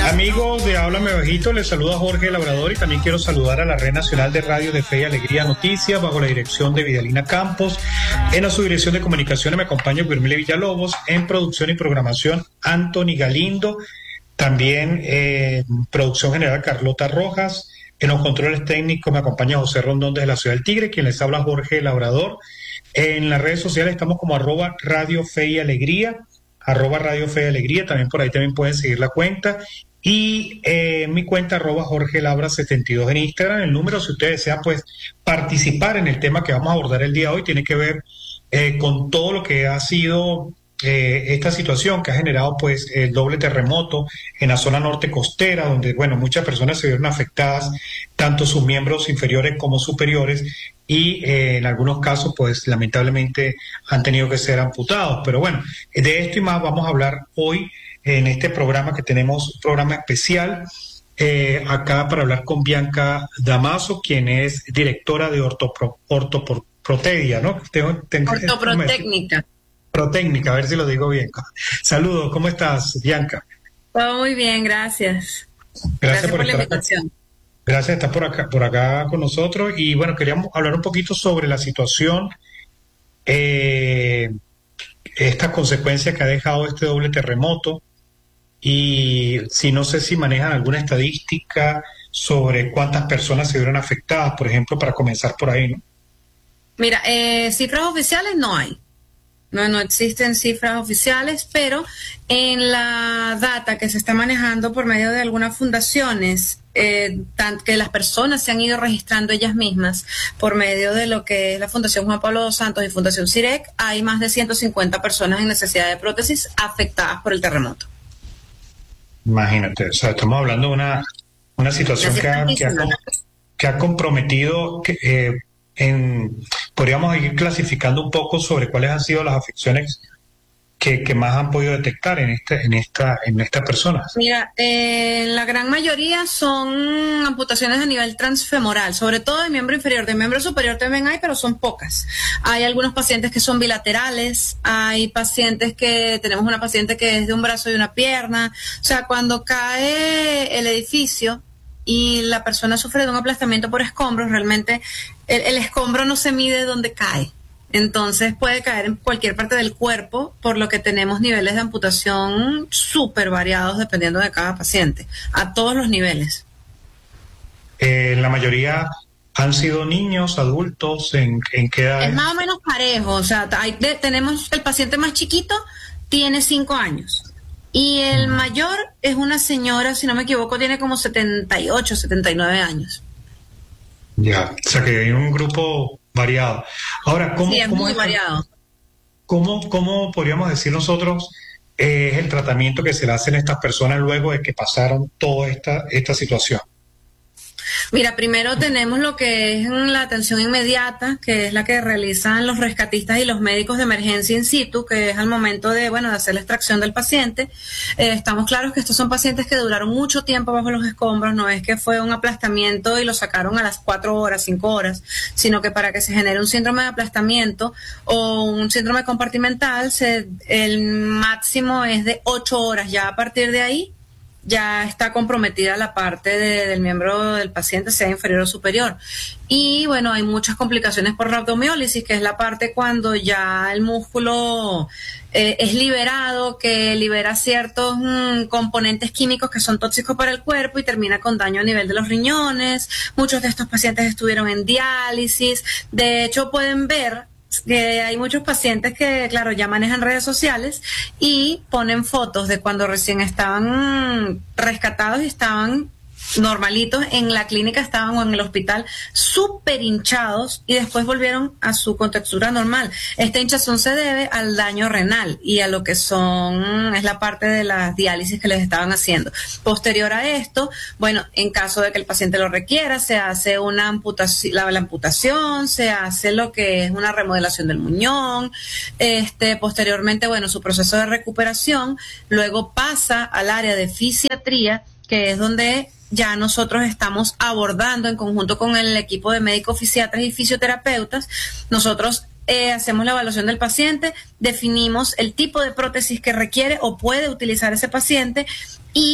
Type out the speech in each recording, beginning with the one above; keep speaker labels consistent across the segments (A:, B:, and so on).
A: Amigos de Háblame Bajito, les saluda Jorge Labrador y también quiero saludar a la Red Nacional de Radio de Fe y Alegría Noticias bajo la dirección de Vidalina Campos. En la subdirección de comunicaciones me acompaña Guillermo Villalobos, en producción y programación Anthony Galindo, también producción general Carlota Rojas, en los controles técnicos me acompaña José Rondón desde la Ciudad del Tigre, quien les habla Jorge Labrador. En las redes sociales estamos como @Radio Fe y Alegría, @Radio Fe y Alegría, también por ahí también pueden seguir la cuenta, y mi cuenta @Jorge Labra 72 en Instagram. El número, si ustedes desean pues participar en el tema que vamos a abordar el día de hoy, tiene que ver con todo lo que ha sido esta situación que ha generado pues el doble terremoto en la zona norte costera, donde bueno, muchas personas se vieron afectadas, tanto sus miembros inferiores como superiores, y en algunos casos pues lamentablemente han tenido que ser amputados. Pero bueno, de esto y más vamos a hablar hoy en este programa, que tenemos un programa especial acá para hablar con Bianca Damaso, quien es directora de Ortoprotedia, ¿no?
B: Ortoprotécnica.
A: Protécnica, a ver si lo digo bien. Saludos, ¿cómo estás, Bianca?
B: Todo muy bien, gracias.
A: Gracias por
B: la invitación.
A: Gracias por estar por acá con nosotros. Y bueno, queríamos hablar un poquito sobre la situación, estas consecuencias que ha dejado este doble terremoto, y no sé si manejan alguna estadística sobre cuántas personas se vieron afectadas, por ejemplo, para comenzar por ahí, ¿no?
B: Mira, cifras oficiales no hay. No existen cifras oficiales, pero en la data que se está manejando por medio de algunas fundaciones, que las personas se han ido registrando ellas mismas por medio de lo que es la Fundación Juan Pablo II Santos y Fundación CIREC, hay más de 150 personas en necesidad de prótesis afectadas por el terremoto.
A: Imagínate, o sea, estamos hablando de una situación que ha comprometido podríamos ir clasificando un poco sobre cuáles han sido las afecciones que más han podido detectar en estas personas.
B: Mira, la gran mayoría son amputaciones a nivel transfemoral, sobre todo de miembro inferior. De miembro superior también hay, pero son pocas. Hay algunos pacientes que son bilaterales, tenemos una paciente que es de un brazo y una pierna. O sea, cuando cae el edificio y la persona sufre de un aplastamiento por escombros, realmente el escombro no se mide donde cae. Entonces puede caer en cualquier parte del cuerpo, por lo que tenemos niveles de amputación súper variados dependiendo de cada paciente, a todos los niveles.
A: La mayoría han sido niños, adultos, ¿en qué edad?
B: Es más o menos parejo, o sea, tenemos el paciente más chiquito, tiene 5 años. Y el mayor es una señora, si no me equivoco, tiene como 78, 79 años.
A: Ya, o sea que hay un grupo variado. Ahora,
B: sí, es muy variado.
A: ¿Cómo podríamos decir nosotros es el tratamiento que se le hacen a estas personas luego de que pasaron toda esta situación?
B: Mira, primero tenemos lo que es la atención inmediata, que es la que realizan los rescatistas y los médicos de emergencia in situ, que es al momento de hacer la extracción del paciente. Estamos claros que estos son pacientes que duraron mucho tiempo bajo los escombros, no es que fue un aplastamiento y lo sacaron a las 4 horas, 5 horas, sino que para que se genere un síndrome de aplastamiento o un síndrome compartimental, el máximo es de 8 horas. Ya a partir de ahí ya está comprometida la parte del miembro del paciente, sea inferior o superior. Y bueno, hay muchas complicaciones por rhabdomiólisis, que es la parte cuando ya el músculo es liberado, que libera ciertos componentes químicos que son tóxicos para el cuerpo y termina con daño a nivel de los riñones. Muchos de estos pacientes estuvieron en diálisis. De hecho, pueden ver que hay muchos pacientes que, claro, ya manejan redes sociales y ponen fotos de cuando recién estaban rescatados y estaban normalitos en la clínica, estaban o en el hospital súper hinchados y después volvieron a su contextura normal. Esta hinchazón se debe al daño renal y a lo que es la parte de las diálisis que les estaban haciendo. Posterior a esto, bueno, en caso de que el paciente lo requiera, se hace una amputación, la amputación, se hace lo que es una remodelación del muñón, posteriormente, bueno, su proceso de recuperación, luego pasa al área de fisiatría, que es donde ya nosotros estamos abordando en conjunto con el equipo de médicos fisiatras y fisioterapeutas. Nosotros hacemos la evaluación del paciente, definimos el tipo de prótesis que requiere o puede utilizar ese paciente y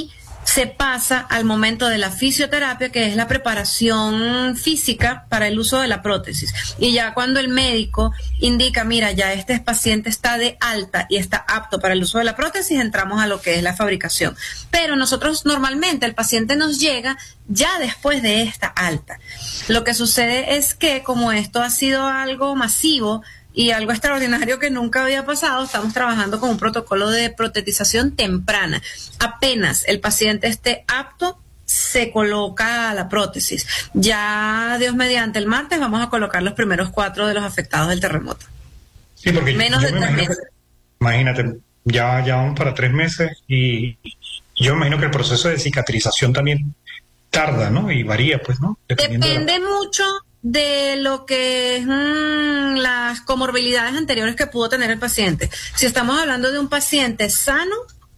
B: se pasa al momento de la fisioterapia, que es la preparación física para el uso de la prótesis. Y ya cuando el médico indica, mira, ya este paciente está de alta y está apto para el uso de la prótesis, entramos a lo que es la fabricación. Pero nosotros normalmente el paciente nos llega ya después de esta alta. Lo que sucede es que como esto ha sido algo masivo y algo extraordinario que nunca había pasado, estamos trabajando con un protocolo de protetización temprana. Apenas el paciente esté apto, se coloca la prótesis. Ya, Dios mediante, el martes vamos a colocar los primeros 4 de los afectados del terremoto.
A: Sí, porque
B: menos de 3 meses.
A: Imagínate, ya vamos para 3 meses y yo imagino que el proceso de cicatrización también tarda, ¿no? Y varía, pues, ¿no?
B: Depende mucho de lo que es las comorbilidades anteriores que pudo tener el paciente. Si estamos hablando de un paciente sano,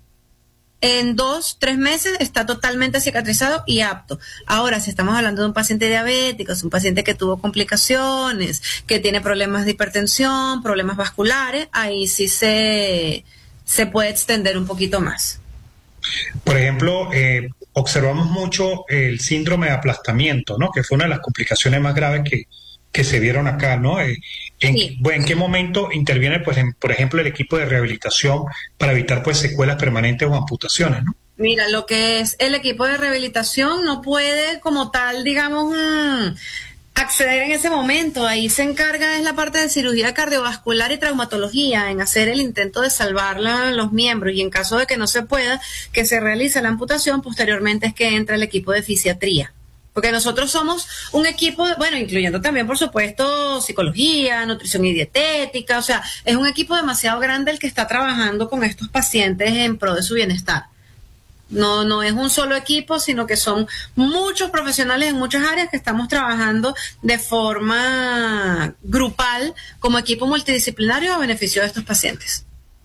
B: en 2-3 meses está totalmente cicatrizado y apto. Ahora, si estamos hablando de un paciente diabético, es un paciente que tuvo complicaciones, que tiene problemas de hipertensión, problemas vasculares, ahí sí se puede extender un poquito más.
A: Por ejemplo, observamos mucho el síndrome de aplastamiento, ¿no? Que fue una de las complicaciones más graves que se vieron acá, ¿no?
B: Sí.
A: ¿En qué momento interviene, pues, por ejemplo, el equipo de rehabilitación para evitar, pues, secuelas permanentes o amputaciones, ¿no?
B: Mira, lo que es el equipo de rehabilitación no puede como tal, digamos, acceder en ese momento. Ahí se encarga es la parte de cirugía cardiovascular y traumatología, en hacer el intento de salvar los miembros, y en caso de que no se pueda, que se realice la amputación, posteriormente es que entra el equipo de fisiatría. Porque nosotros somos un equipo, bueno, incluyendo también, por supuesto, psicología, nutrición y dietética, o sea, es un equipo demasiado grande el que está trabajando con estos pacientes en pro de su bienestar. No es un solo equipo, sino que son muchos profesionales en muchas áreas que estamos trabajando de forma grupal como equipo multidisciplinario a beneficio de estos pacientes.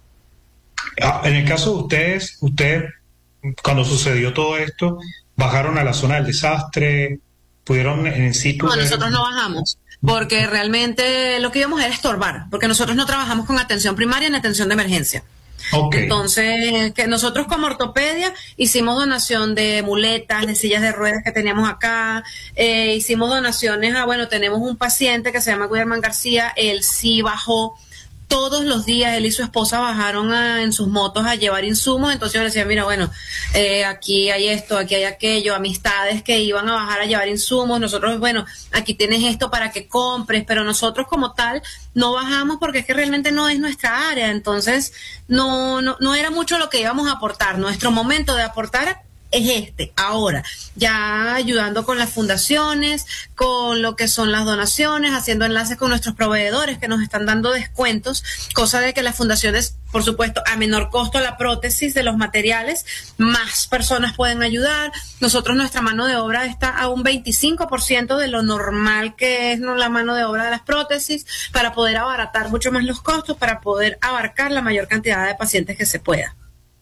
A: En el caso de ustedes, cuando sucedió todo esto, ¿bajaron a la zona del desastre? ¿Pudieron en situ?
B: No, nosotros no bajamos, porque realmente lo que íbamos era estorbar, porque nosotros no trabajamos con atención primaria ni atención de emergencia.
A: Okay.
B: Entonces, que nosotros como ortopedia hicimos donación de muletas, de sillas de ruedas que teníamos acá, hicimos donaciones tenemos un paciente que se llama Guillermo García, él sí bajó todos los días, él y su esposa bajaron en sus motos a llevar insumos. Entonces yo le decía, mira, aquí hay esto, aquí hay aquello, amistades que iban a bajar a llevar insumos, nosotros, aquí tienes esto para que compres, pero nosotros como tal no bajamos porque es que realmente no es nuestra área. Entonces no era mucho lo que íbamos a aportar. Nuestro momento de aportar es ahora, ya ayudando con las fundaciones, con lo que son las donaciones, haciendo enlaces con nuestros proveedores que nos están dando descuentos, cosa de que las fundaciones, por supuesto, a menor costo la prótesis de los materiales, más personas pueden ayudar. Nosotros, nuestra mano de obra está a un 25% de lo normal que es la mano de obra de las prótesis, para poder abaratar mucho más los costos, para poder abarcar la mayor cantidad de pacientes que se pueda.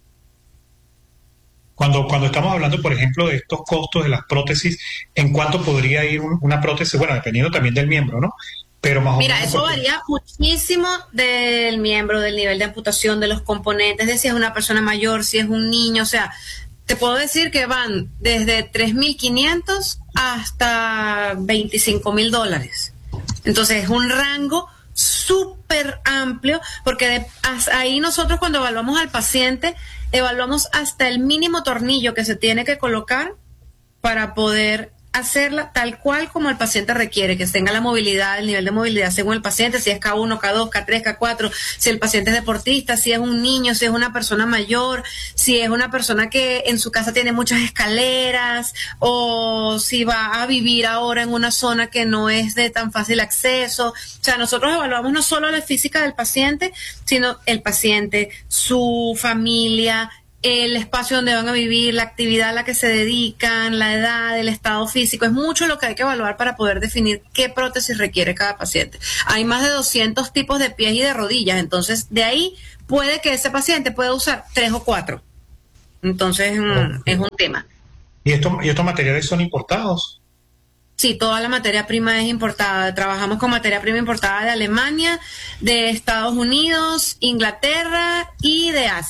A: Cuando estamos hablando, por ejemplo, de estos costos de las prótesis, ¿en cuánto podría ir una prótesis? Bueno, dependiendo también del miembro, ¿no? Pero más o menos.
B: Mira, eso varía muchísimo del miembro, del nivel de amputación, de los componentes, de si es una persona mayor, si es un niño. O sea, te puedo decir que van desde $3,500 hasta $25,000. Entonces, es un rango súper amplio, porque ahí nosotros, cuando evaluamos al paciente, evaluamos hasta el mínimo tornillo que se tiene que colocar para poder hacerla tal cual como el paciente requiere, que tenga la movilidad, el nivel de movilidad según el paciente, si es K1, K2, K3, K4, si el paciente es deportista, si es un niño, si es una persona mayor, si es una persona que en su casa tiene muchas escaleras, o si va a vivir ahora en una zona que no es de tan fácil acceso. O sea, nosotros evaluamos no solo la física del paciente, sino el paciente, su familia, el espacio donde van a vivir, la actividad a la que se dedican, la edad, el estado físico. Es mucho lo que hay que evaluar para poder definir qué prótesis requiere cada paciente. Hay más de 200 tipos de pies y de rodillas, entonces de ahí puede que ese paciente pueda usar 3 o 4. Entonces es un tema.
A: ¿Y estos materiales son importados?
B: Sí, toda la materia prima es importada. Trabajamos con materia prima importada de Alemania, de Estados Unidos, Inglaterra y de Asia.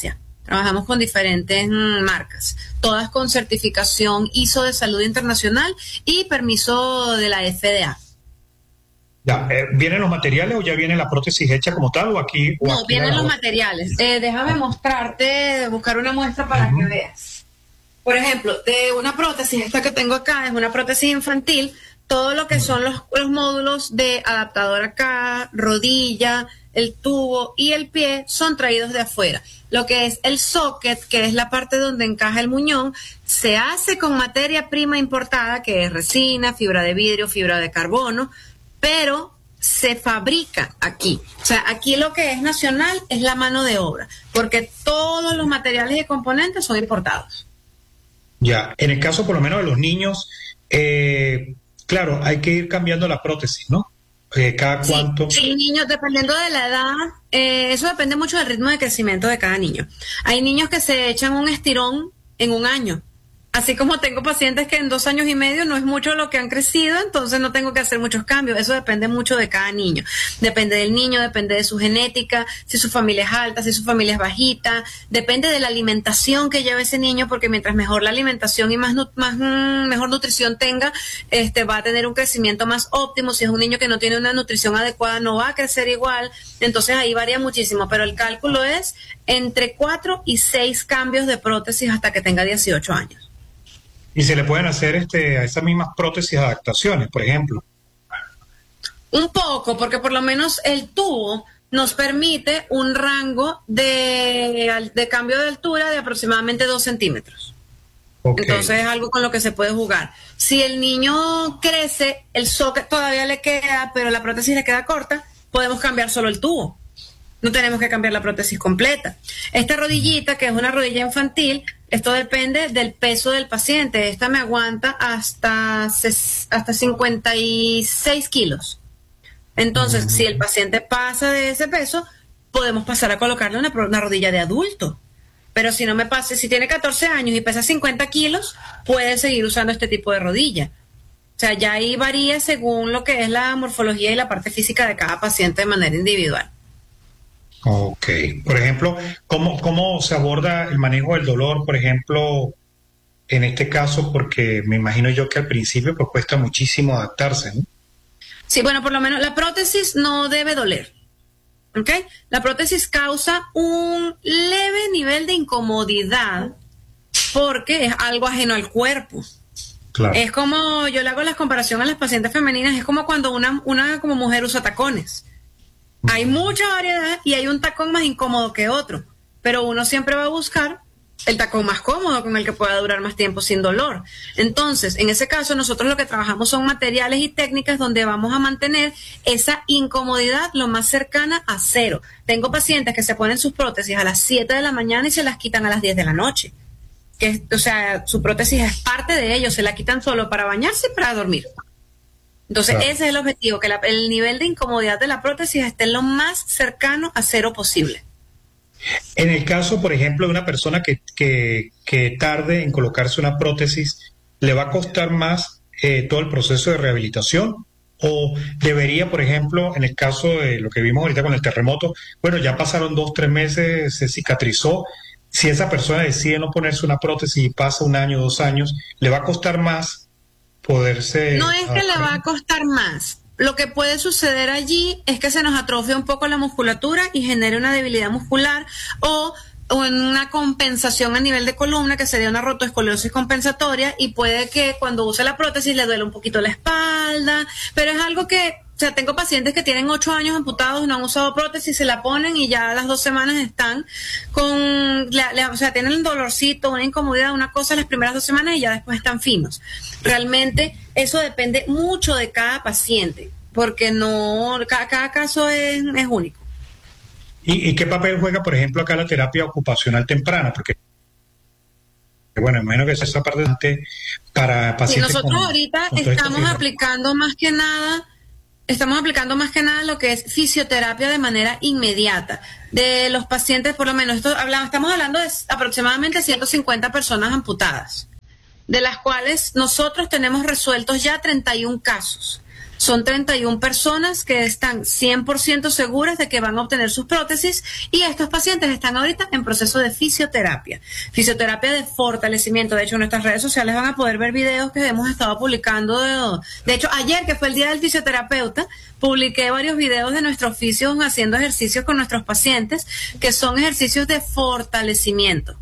B: Trabajamos con diferentes marcas, todas con certificación ISO de salud internacional y permiso de la FDA.
A: Ya, ¿vienen los materiales o ya viene la prótesis hecha como tal o aquí? O
B: no,
A: aquí
B: vienen los materiales. Déjame mostrarte, buscar una muestra para que veas. Por ejemplo, de una prótesis, esta que tengo acá es una prótesis infantil, todo lo que son los módulos de adaptador acá, rodilla, el tubo y el pie son traídos de afuera. Lo que es el socket, que es la parte donde encaja el muñón, se hace con materia prima importada, que es resina, fibra de vidrio, fibra de carbono, pero se fabrica aquí. O sea, aquí lo que es nacional es la mano de obra, porque todos los materiales y componentes son importados.
A: Ya, en el caso por lo menos de los niños, claro, hay que ir cambiando la prótesis, ¿no? ¿Cada cuánto?
B: Sí, niños, dependiendo de la edad, eso depende mucho del ritmo de crecimiento de cada niño. Hay niños que se echan un estirón en un año. Así como tengo pacientes que en 2 años y medio no es mucho lo que han crecido, entonces no tengo que hacer muchos cambios. Eso depende mucho de cada niño. Depende del niño, depende de su genética, si su familia es alta, si su familia es bajita. Depende de la alimentación que lleve ese niño, porque mientras mejor la alimentación y mejor nutrición tenga, va a tener un crecimiento más óptimo. Si es un niño que no tiene una nutrición adecuada, no va a crecer igual. Entonces ahí varía muchísimo, pero el cálculo es entre 4 y 6 cambios de prótesis hasta que tenga 18 años.
A: Y se le pueden hacer a esas mismas prótesis adaptaciones, por ejemplo.
B: Un poco, porque por lo menos el tubo nos permite un rango de cambio de altura de aproximadamente 2 centímetros. Okay. Entonces es algo con lo que se puede jugar. Si el niño crece, el socket todavía le queda, pero la prótesis le queda corta, podemos cambiar solo el tubo. No tenemos que cambiar la prótesis completa. Esta rodillita, que es una rodilla infantil, esto depende del peso del paciente. Esta me aguanta hasta 56 kilos. Entonces, si el paciente pasa de ese peso, podemos pasar a colocarle una rodilla de adulto. Pero si no me pase, si tiene 14 años y pesa 50 kilos, puede seguir usando este tipo de rodilla. O sea, ya ahí varía según lo que es la morfología y la parte física de cada paciente de manera individual.
A: Ok. Por ejemplo, ¿cómo se aborda el manejo del dolor, por ejemplo, en este caso? Porque me imagino yo que al principio pues cuesta muchísimo adaptarse, ¿no?
B: Sí, bueno, por lo menos la prótesis no debe doler, ¿ok? La prótesis causa un leve nivel de incomodidad porque es algo ajeno al cuerpo. Claro. Es como, yo le hago la comparación a las pacientes femeninas, es como cuando una como mujer usa tacones. Hay mucha variedad y hay un tacón más incómodo que otro, pero uno siempre va a buscar el tacón más cómodo con el que pueda durar más tiempo sin dolor. Entonces, en ese caso, nosotros lo que trabajamos son materiales y técnicas donde vamos a mantener esa incomodidad lo más cercana a cero. Tengo pacientes que se ponen sus prótesis a las 7 de la mañana y se las quitan a las 10 de la noche. O sea, su prótesis es parte de ellos, se la quitan solo para bañarse y para dormir. Entonces, claro, ese es el objetivo, que el nivel de incomodidad de la prótesis esté lo más cercano a cero posible.
A: En el caso, por ejemplo, de una persona que tarde en colocarse una prótesis, ¿le va a costar más todo el proceso de rehabilitación? ¿O debería, por ejemplo, en el caso de lo que vimos ahorita con el terremoto, bueno, ya pasaron 2, 3 meses, se cicatrizó? Si esa persona decide no ponerse una prótesis y pasa 1 año, 2 años, ¿le va a costar más poderse...?
B: No es que le va a costar más. Lo que puede suceder allí es que se nos atrofia un poco la musculatura y genere una debilidad muscular o en una compensación a nivel de columna, que sería una rotoescoliosis compensatoria, y puede que cuando use la prótesis le duele un poquito la espalda, pero es algo que, o sea, tengo pacientes que tienen 8 años amputados, no han usado prótesis, se la ponen y ya a las 2 semanas están con, o sea, tienen un dolorcito, una incomodidad, una cosa las primeras 2 semanas y ya después están finos. Realmente eso depende mucho de cada paciente, porque no, cada caso es único.
A: ¿Y qué papel juega, por ejemplo, acá la terapia ocupacional temprana? Porque, bueno, imagino que es esa parte para pacientes.
B: Sí, nosotros ahorita estamos aplicando más que nada lo que es fisioterapia de manera inmediata. De los pacientes, por lo menos, estamos hablando de aproximadamente 150 personas amputadas, de las cuales nosotros tenemos resueltos ya 31 casos. Son 31 personas que están 100% seguras de que van a obtener sus prótesis y estos pacientes están ahorita en proceso de fisioterapia de fortalecimiento. De hecho, en nuestras redes sociales van a poder ver videos que hemos estado publicando. De hecho, ayer, que fue el Día del Fisioterapeuta, publiqué varios videos de nuestro oficio haciendo ejercicios con nuestros pacientes, que son ejercicios de fortalecimiento.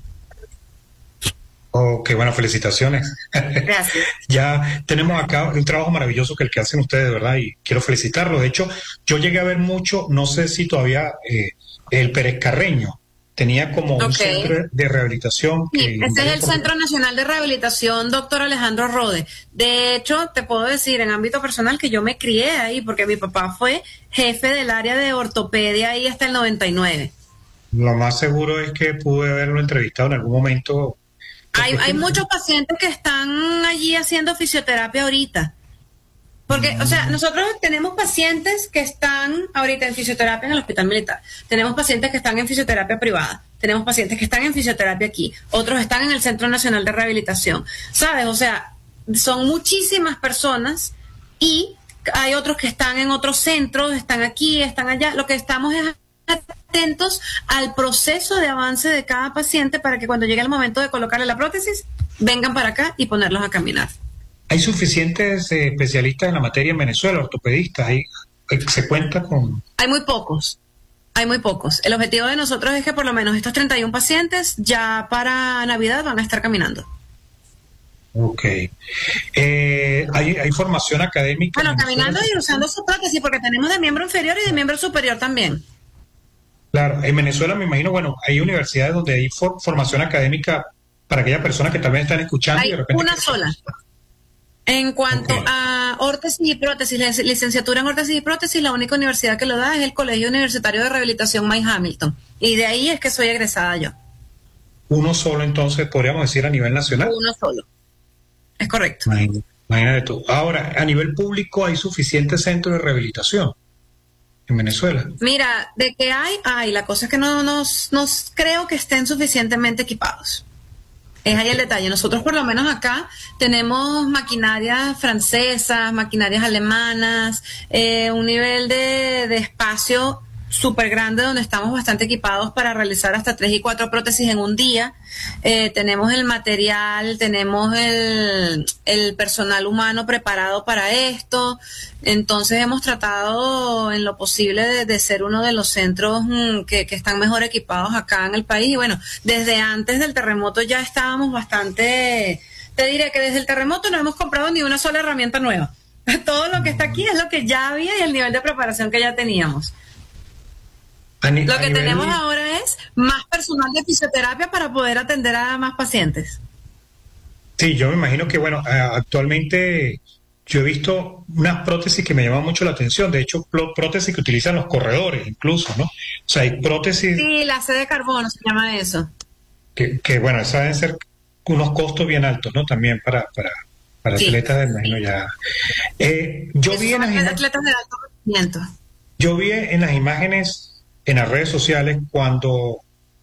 A: Oh, qué buenas felicitaciones.
B: Gracias.
A: Ya tenemos acá un trabajo maravilloso que el que hacen ustedes, de verdad, y quiero felicitarlos. De hecho, yo llegué a ver mucho, no sé si todavía el Pérez Carreño tenía como un centro de rehabilitación.
B: Sí, este es el Centro Nacional de Rehabilitación, doctor Alejandro Rode. De hecho, te puedo decir en ámbito personal que yo me crié ahí porque mi papá fue jefe del área de ortopedia ahí hasta el 99.
A: Lo más seguro es que pude haberlo entrevistado en algún momento.
B: Hay muchos pacientes que están allí haciendo fisioterapia ahorita. Porque, o sea, nosotros tenemos pacientes que están ahorita en fisioterapia en el Hospital Militar. Tenemos pacientes que están en fisioterapia privada. Tenemos pacientes que están en fisioterapia aquí. Otros están en el Centro Nacional de Rehabilitación. ¿Sabes? O sea, son muchísimas personas y hay otros que están en otros centros, están aquí, están allá. Lo que estamos es atentos al proceso de avance de cada paciente para que cuando llegue el momento de colocarle la prótesis, vengan para acá y ponerlos a caminar.
A: ¿Hay suficientes especialistas en la materia en Venezuela, ortopedistas? ¿Se cuenta con...?
B: Hay muy pocos. El objetivo de nosotros es que por lo menos estos 31 pacientes ya para Navidad van a estar caminando.
A: Ok. ¿Hay formación académica?
B: Bueno, caminando y usando su prótesis, porque tenemos de miembro inferior y de miembro superior también.
A: Claro, en Venezuela me imagino, bueno, hay universidades donde hay formación académica para aquellas personas que tal vez están escuchando.
B: Hay
A: y de repente
B: una sola. En cuanto a órtesis y prótesis, licenciatura en órtesis y prótesis, la única universidad que lo da es el Colegio Universitario de Rehabilitación May Hamilton. Y de ahí es que soy egresada yo.
A: Uno solo, entonces, podríamos decir a nivel nacional.
B: Uno solo. Es correcto.
A: Imagínate tú. Ahora, a nivel público, ¿hay suficientes centros de rehabilitación en Venezuela?
B: Mira, de que hay. La cosa es que no creo que estén suficientemente equipados. Es ahí el detalle. Nosotros por lo menos acá tenemos maquinarias francesas, maquinarias alemanas, un nivel de espacio súper grande donde estamos bastante equipados para realizar hasta 3 y 4 prótesis en un día. Tenemos el material, tenemos el personal humano preparado para esto. Entonces hemos tratado en lo posible de ser uno de los centros que están mejor equipados acá en el país. Y bueno, desde antes del terremoto ya estábamos bastante... Te diré que desde el terremoto no hemos comprado ni una sola herramienta nueva. Todo lo que está aquí es lo que ya había y el nivel de preparación que ya teníamos. Lo que tenemos ahora es más personal de fisioterapia para poder atender a más pacientes.
A: Sí, yo me imagino que, bueno, actualmente yo he visto unas prótesis que me llaman mucho la atención. De hecho, prótesis que utilizan los corredores incluso, ¿no? O sea, hay prótesis... Sí,
B: la C de carbono se llama eso.
A: Que bueno, esas deben ser unos costos bien altos, ¿no? También para sí. Atletas, me imagino ya. Yo vi en las
B: atletas de alto rendimiento.
A: Yo vi en las imágenes en las redes sociales cuando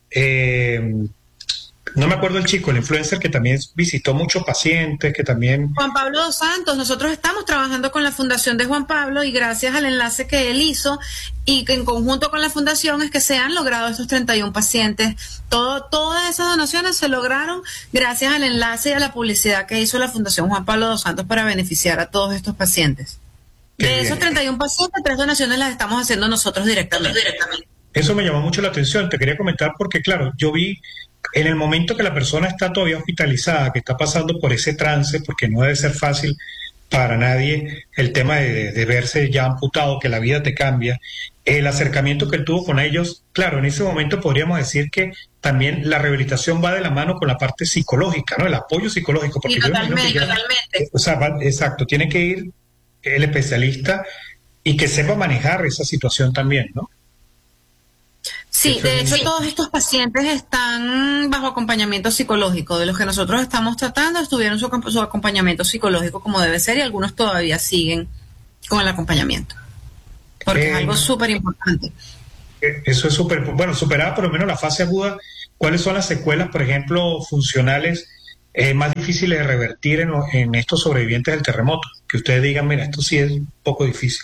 A: no me acuerdo el chico, el influencer que también visitó muchos pacientes, que también...
B: Juan Pablo dos Santos. Nosotros estamos trabajando con la Fundación de Juan Pablo y gracias al enlace que él hizo y que en conjunto con la Fundación es que se han logrado estos 31 pacientes. Todas esas donaciones se lograron gracias al enlace y a la publicidad que hizo la Fundación Juan Pablo dos Santos para beneficiar a todos estos pacientes. De esos 31 pacientes, 3 donaciones las estamos haciendo nosotros directamente.
A: Eso me llamó mucho la atención. Te quería comentar porque, claro, yo vi en el momento que la persona está todavía hospitalizada, que está pasando por ese trance, porque no debe ser fácil para nadie el tema de verse ya amputado, que la vida te cambia, el acercamiento que él tuvo con ellos. Claro, en ese momento podríamos decir que también la rehabilitación va de la mano con la parte psicológica, ¿no? El apoyo psicológico. Porque
B: sí, totalmente.
A: O sea, exacto, tiene que ir el especialista y que sepa manejar esa situación también, ¿no?
B: Sí, de hecho todos estos pacientes están bajo acompañamiento psicológico. De los que nosotros estamos tratando estuvieron su acompañamiento psicológico como debe ser y algunos todavía siguen con el acompañamiento. Porque es algo súper importante.
A: Eso es súper, bueno, superada por lo menos la fase aguda. ¿Cuáles son las secuelas, por ejemplo, funcionales es más difícil de revertir en estos sobrevivientes del terremoto? Que ustedes digan, mira, esto sí es un poco difícil.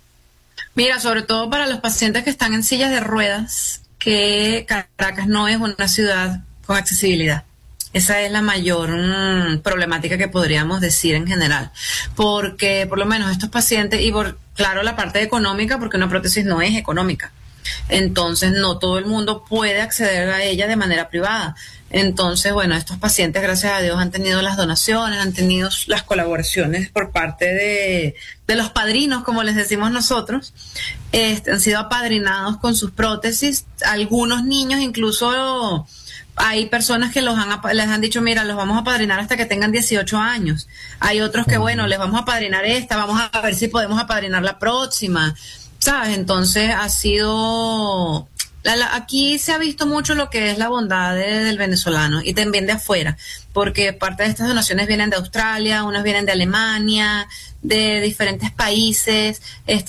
B: Mira, sobre todo para los pacientes que están en sillas de ruedas, que Caracas no es una ciudad con accesibilidad. Esa es la mayor problemática que podríamos decir en general, porque por lo menos estos pacientes, y claro, la parte económica, porque una prótesis no es económica, entonces no todo el mundo puede acceder a ella de manera privada. Entonces, bueno, estos pacientes, gracias a Dios, han tenido las donaciones, han tenido las colaboraciones por parte de los padrinos, como les decimos nosotros. Han sido apadrinados con sus prótesis. Algunos niños incluso hay personas que les han dicho, mira, los vamos a apadrinar hasta que tengan 18 años. Hay otros que, bueno, les vamos a apadrinar esta, vamos a ver si podemos apadrinar la próxima, ¿sabes? Entonces ha sido... Aquí se ha visto mucho lo que es la bondad del venezolano y también de afuera, porque parte de estas donaciones vienen de Australia, unas vienen de Alemania, de diferentes países.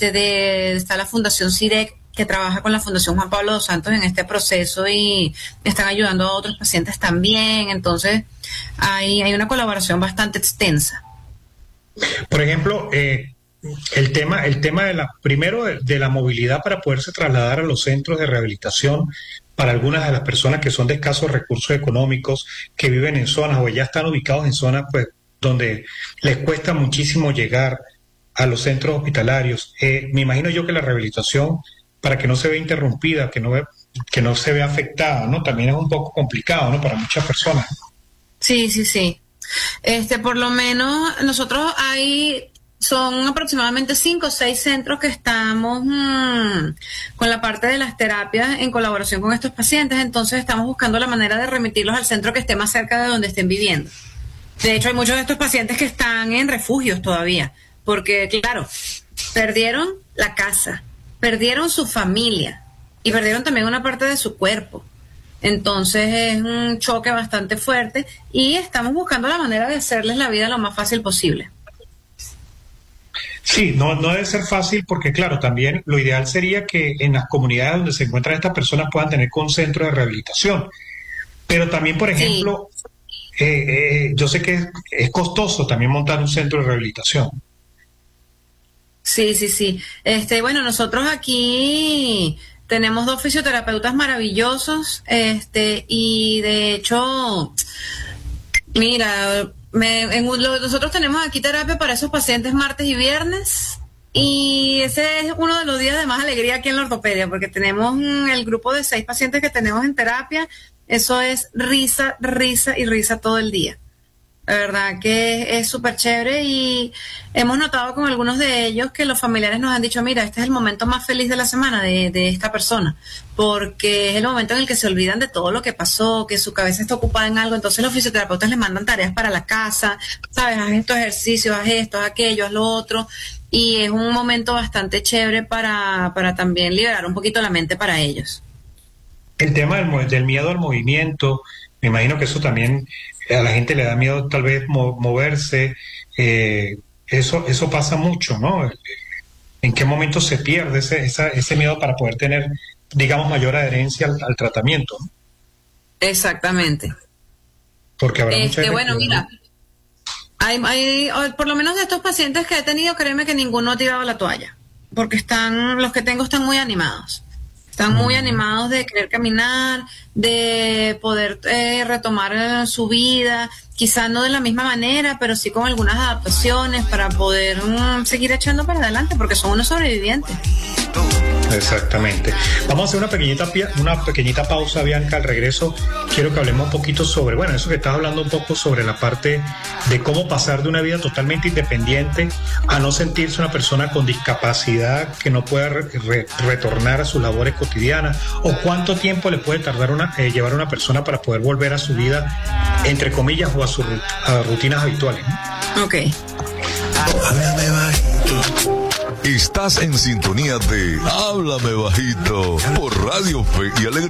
B: Está la Fundación CIREC, que trabaja con la Fundación Juan Pablo dos Santos en este proceso y están ayudando a otros pacientes también. Entonces hay una colaboración bastante extensa.
A: Por ejemplo, el tema primero de la movilidad para poderse trasladar a los centros de rehabilitación para algunas de las personas que son de escasos recursos económicos, que viven en zonas o ya están ubicados en zonas pues donde les cuesta muchísimo llegar a los centros hospitalarios. Me imagino yo que la rehabilitación, para que no se vea interrumpida, que no se vea afectada, ¿no? También es un poco complicado, ¿no? Para muchas personas.
B: Sí. Por lo menos nosotros son aproximadamente 5 o 6 centros que estamos con la parte de las terapias en colaboración con estos pacientes. Entonces estamos buscando la manera de remitirlos al centro que esté más cerca de donde estén viviendo. De hecho, hay muchos de estos pacientes que están en refugios todavía, porque claro, perdieron la casa, perdieron su familia y perdieron también una parte de su cuerpo. Entonces es un choque bastante fuerte y estamos buscando la manera de hacerles la vida lo más fácil posible.
A: Sí, no debe ser fácil porque, claro, también lo ideal sería que en las comunidades donde se encuentran estas personas puedan tener un centro de rehabilitación. Pero también, por ejemplo, yo sé que es costoso también montar un centro de rehabilitación.
B: Sí. Bueno, nosotros aquí tenemos 2 fisioterapeutas maravillosos, y de hecho, mira... nosotros tenemos aquí terapia para esos pacientes martes y viernes y ese es uno de los días de más alegría aquí en la ortopedia, porque tenemos el grupo de 6 pacientes que tenemos en terapia. Eso es risa y risa todo el día. La verdad que es súper chévere y hemos notado con algunos de ellos que los familiares nos han dicho, mira, este es el momento más feliz de la semana de esta persona, porque es el momento en el que se olvidan de todo lo que pasó, que su cabeza está ocupada en algo. Entonces los fisioterapeutas les mandan tareas para la casa, ¿sabes? Haz estos ejercicios, haz esto, haz aquello, haz lo otro, y es un momento bastante chévere para también liberar un poquito la mente para ellos.
A: El tema del miedo al movimiento, me imagino que eso también a la gente le da miedo tal vez moverse, eso pasa mucho, ¿no? ¿En qué momento se pierde ese miedo para poder tener, digamos, mayor adherencia al tratamiento?
B: Exactamente.
A: Porque habrá mucha gente,
B: bueno, mira, hay por lo menos de estos pacientes que he tenido, créeme que ninguno ha tirado la toalla, porque los que tengo están muy animados. Están muy animados de querer caminar, de poder retomar su vida, quizás no de la misma manera, pero sí con algunas adaptaciones para poder seguir echando para adelante, porque son unos sobrevivientes.
A: Exactamente. Vamos a hacer una pequeñita pausa, Bianca. Al regreso quiero que hablemos un poquito sobre, bueno, eso que estás hablando un poco sobre la parte de cómo pasar de una vida totalmente independiente a no sentirse una persona con discapacidad que no pueda retornar a sus labores cotidianas, o cuánto tiempo le puede tardar llevar a una persona para poder volver a su vida, entre comillas, o a sus rutinas habituales, ¿no?
B: Ok.
C: Estás en sintonía de Háblame Bajito por Radio Fe y Alegría.